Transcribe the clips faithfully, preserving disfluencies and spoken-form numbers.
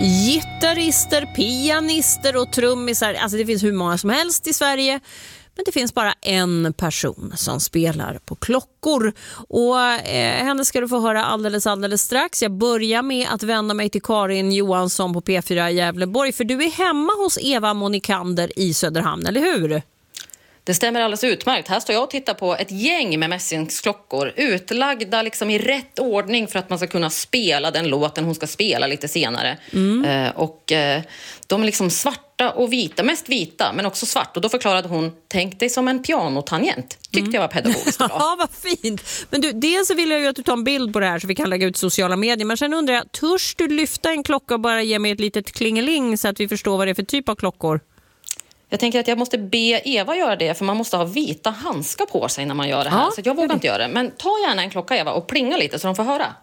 Gitarrister, pianister och trummisar. Alltså det finns hur många som helst i Sverige. Men det finns bara en person som spelar på klockor. Och eh, henne ska du få höra alldeles, alldeles strax. Jag börjar med att vända mig till Karin Johansson på P fyra i Gävleborg. För du är hemma hos Eva Monikander i Söderhamn, eller hur? Det stämmer alldeles utmärkt. Här står jag och tittar på ett gäng med mässingsklockor utlagda liksom i rätt ordning för att man ska kunna spela den låten hon ska spela lite senare. Mm. Eh, och eh, de är liksom svarta och vita, mest vita men också svart. Och då förklarade hon, tänk dig som en pianotangent. Tyckte mm. jag var pedagogiskt bra. Ja, vad fint. Men du, dels så vill jag ju att du tar en bild på det här så vi kan lägga ut sociala medier. Men sen undrar jag, törs du lyfta en klocka och bara ge mig ett litet klingeling så att vi förstår vad det är för typ av klockor? Jag tänker att jag måste be Eva göra det för man måste ha vita handskar på sig när man gör det här. Ja, så jag vågar det. inte göra det. Men ta gärna en klocka Eva och plinga lite så de får höra.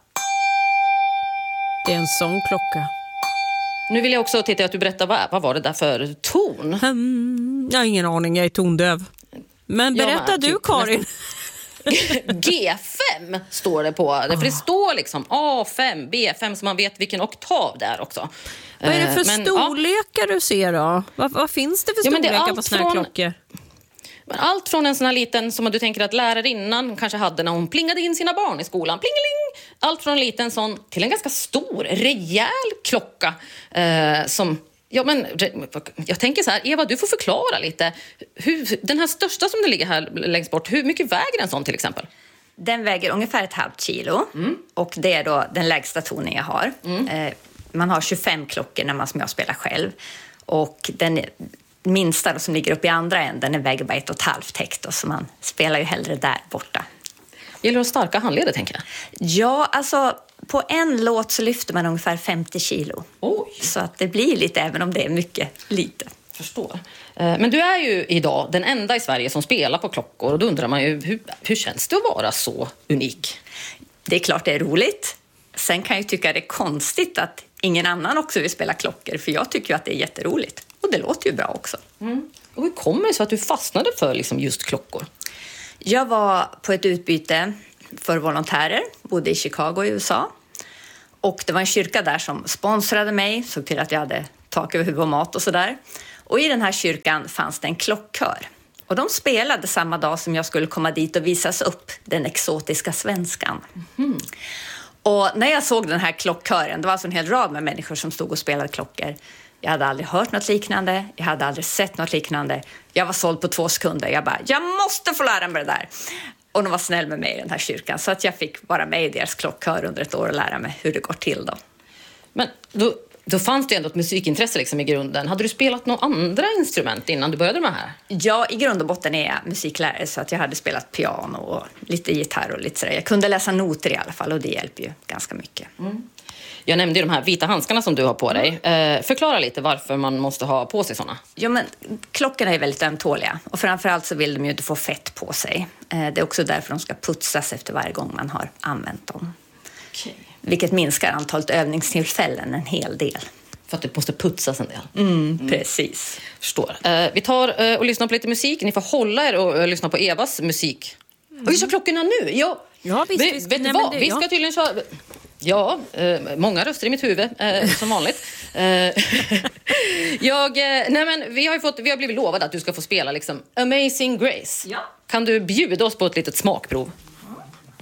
Det är en sån klocka. Nu vill jag också titta att du berättar vad, vad var det där för ton? Hmm, jag har ingen aning, jag är tondöv. Men berätta ja, men, du typ, Karin. G fem står det på det. För det står liksom A fem, B fem så man vet vilken oktav det är också. Vad är det för men, storlekar ja. du ser då? Vad, vad finns det för ja, storlekar det på såna här klockor? Men allt från en sån här liten som du tänker att lärarinnan kanske hade när hon plingade in sina barn i skolan. Plingeling! Allt från en liten sån till en ganska stor, rejäl klocka eh, som... Ja, men jag tänker så här, Eva, du får förklara lite. Hur, den här största som det ligger här längst bort, hur mycket väger en sån till exempel? Den väger ungefär ett halvt kilo mm. och det är då den lägsta tonen jag har. Mm. Eh, man har tjugofem klockor när man som jag spelar själv och den minsta då, som ligger upp i andra änden den väger bara ett och ett halvt hektar så man spelar ju hellre där borta. Gäller det starka handleder tänker jag? Ja, alltså på en låt så lyfter man ungefär femtio kilo. Oj. Så att det blir lite även om det är mycket lite. Förstår. Men du är ju idag den enda i Sverige som spelar på klockor och då undrar man ju hur, hur känns det att vara så unik? Det är klart det är roligt. Sen kan jag tycka det är konstigt att ingen annan också vill spela klockor för jag tycker ju att det är jätteroligt. Och det låter ju bra också. Mm. Och hur kommer det så att du fastnade för liksom just klockor? Jag var på ett utbyte för volontärer, bodde i Chicago i U S A. Och det var en kyrka där som sponsrade mig, såg till att jag hade tak över huvud och mat och sådär. Och i den här kyrkan fanns det en klockkör. Och de spelade samma dag som jag skulle komma dit och visas upp den exotiska svenskan. Mm. Och när jag såg den här klockkören, det var alltså en hel rad med människor som stod och spelade klockor. Jag hade aldrig hört något liknande, jag hade aldrig sett något liknande. Jag var såld på två sekunder, jag bara, jag måste få lära mig det där. Och de var snäll med mig i den här kyrkan så att jag fick vara med i deras klockkör under ett år och lära mig hur det går till då. Men då, då fanns det ändå ett musikintresse liksom i grunden. Hade du spelat några andra instrument innan du började med det här? Ja, i grund och botten är jag musiklärare så att jag hade spelat piano och lite gitarr och lite sådär. Jag kunde läsa noter i alla fall och det hjälper ju ganska mycket. Mm. Jag nämnde ju de här vita handskarna som du har på dig. Eh, förklara lite varför man måste ha på sig såna. Ja, men klockorna är väldigt ömtåliga. Och framförallt så vill de ju inte få fett på sig. Eh, det är också därför de ska putsas efter varje gång man har använt dem. Okay. Vilket minskar antalet övningstillfällen en hel del. För att det måste putsas en del. Mm, mm. Precis. Förstår. Eh, vi tar eh, och lyssnar på lite musik. Ni får hålla er och uh, lyssna på Evas musik. Mm. Och vi kör klockorna nu. Ja, ja visst. Vi, visst vet du vad? Det, vi ska ja. tydligen köra... Ja, eh, många röster i mitt huvud, eh, som vanligt. Eh, jag, eh, nej men, vi, har ju fått, vi har blivit lovade att du ska få spela liksom Amazing Grace. Ja. Kan du bjuda oss på ett litet smakprov?